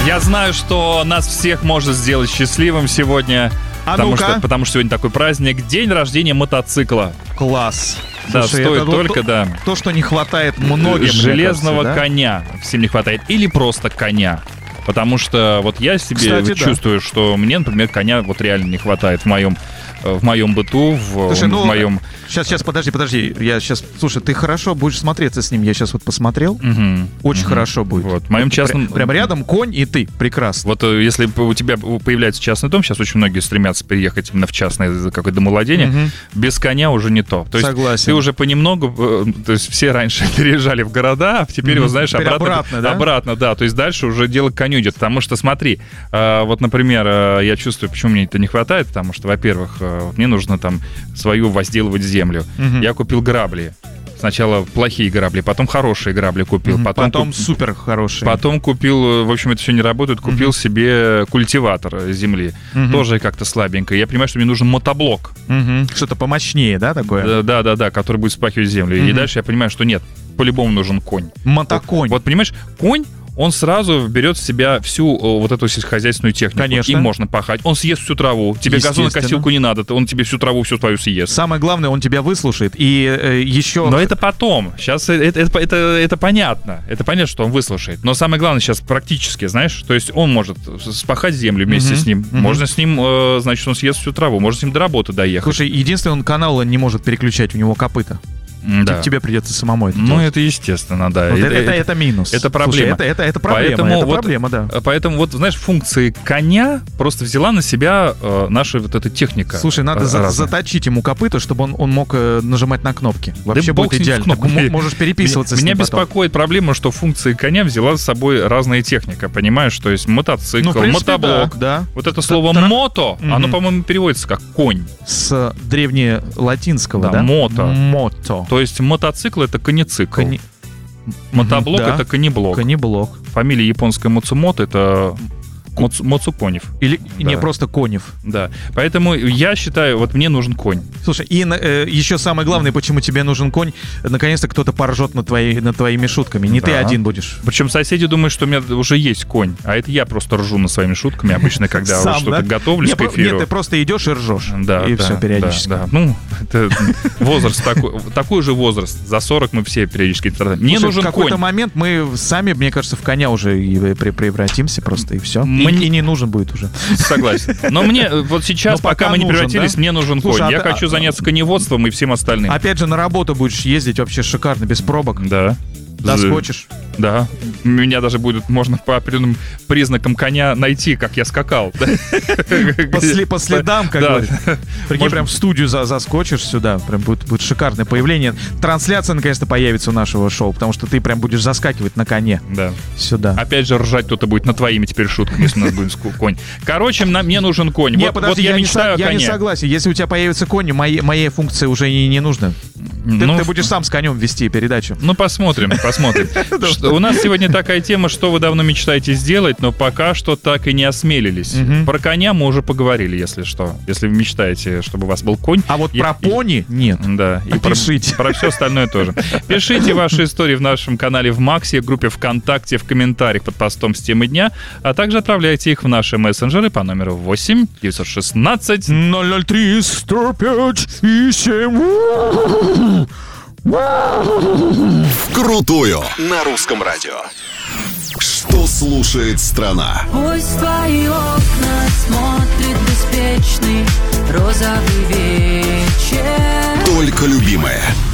Я знаю, что нас всех может сделать счастливым сегодня, потому что сегодня такой праздник, день рождения мотоцикла. Класс. Да, слушай, стоит только, то, что не хватает многим, железного кажется, да? коня всем не хватает. Или просто коня. Потому что вот я себе чувствую, что мне, например, коня вот реально не хватает в моем быту, в моем... Сейчас, подожди. Слушай, ты хорошо будешь смотреться с ним. Я сейчас вот посмотрел. Очень хорошо будет. Вот, в моем частном... Прям рядом конь и ты. Прекрасно. Вот если у тебя появляется частный дом, сейчас очень многие стремятся переехать именно в частное какое-то домовладение, без коня уже не то. То есть согласен. Ты уже понемногу... То есть все раньше переезжали в города, а теперь, вот знаешь, обратно, да. То есть дальше уже дело к коню идет. Потому что, смотри, вот, например, я чувствую, почему мне это не хватает, потому что, во-первых, мне нужно там свою возделывать землю. Я купил грабли. Сначала плохие грабли, потом хорошие грабли купил. Потом супер хорошие. Потом купил, в общем, это все не работает, купил себе культиватор земли. Тоже как-то слабенько. Я понимаю, что мне нужен мотоблок. Что-то помощнее, да, такое? Да, который будет вспахивать землю. И дальше я понимаю, что нет, по-любому нужен конь. Мотоконь. Вот понимаешь, конь, он сразу берет в себя всю вот эту сельскохозяйственную технику. Конечно. Им можно пахать. Он съест всю траву. Тебе газонокосилку не надо, он тебе всю траву всю твою съест. Самое главное, он тебя выслушает. И еще... Но это потом. Сейчас это понятно. Это понятно, что он выслушает. Но самое главное сейчас практически, знаешь, то есть он может спахать землю вместе с ним. Можно с ним, значит, он съест всю траву. Можно с ним до работы доехать. Слушай, единственный, он канал не может переключать, у него копыта. Да. Тебе придется самому это делать. Ну, это естественно, да. Вот это минус. Это проблема. Слушай, это проблема. Проблема, да. Поэтому, вот, знаешь, функции коня просто взяла на себя наша вот эта техника. Слушай, надо заточить ему копыта, чтобы он мог нажимать на кнопки. Вообще будет идеально. Можешь переписываться с ним. Меня беспокоит проблема, что функции коня взяла с собой разная техника, понимаешь? То есть мотоцикл, мотоблок. Да. Вот это слово «мото», оно, по-моему, переводится как «конь». С древнелатинского, да? Мото. То есть мотоцикл — это конецикл. Мотоблок — это конеблок. Конеблок. Фамилия японская Мацумото — это Мацуконев. Или не просто Конев. Да. Поэтому я считаю, вот мне нужен конь. Слушай, и еще самое главное, почему тебе нужен конь, наконец-то кто-то поржет над твоими шутками. Не ты один будешь. Причем соседи думают, что у меня уже есть конь, а это я просто ржу над своими шутками обычно, когда что-то готовлюсь к эфиру. Нет, ты просто идешь и ржешь. Да, и все периодически. Да. Ну, это возраст такой же возраст. За 40 мы все периодически страдаем. Мне нужен конь. В какой-то момент мы сами, мне кажется, в коня уже и превратимся просто, и все. И не нужен будет уже. Согласен. Но мне вот сейчас, пока мы не превратились, мне нужен конь. Я хочу заняться коневодством и всем остальным. Опять же, на работу будешь ездить вообще шикарно, без пробок. Да. Доскочишь. Да. Меня даже будет, можно по определенным признакам коня найти, как я скакал. По следам, как говорят. Прикинь, прям в студию заскочишь сюда. Прям будет шикарное появление. Трансляция наконец-то появится у нашего шоу, потому что ты прям будешь заскакивать на коне. Да. Сюда. Опять же, ржать кто-то будет над твоими теперь шутками, если у нас будет конь. Короче, мне нужен конь. Вот я мечтаю о коне. Я не согласен. Если у тебя появится конь, моей функции уже не нужно. Ты будешь сам с конем вести передачу. Ну, посмотрим. У нас сегодня такая тема, что вы давно мечтаете сделать, но пока что так и не осмелились. Про коня мы уже поговорили, если что. Если вы мечтаете, чтобы у вас был конь. А вот про пони нет. Да. И пишите. Про все остальное тоже. Пишите ваши истории в нашем канале в Максе, группе ВКонтакте, в комментариях под постом с темой дня, а также отправляйте их в наши мессенджеры по номеру 8 916 003 105 и 7. Вкрутую на русском радио. Что слушает страна? Пусть твои окна смотрит беспечный розовый вечер. Только любимое.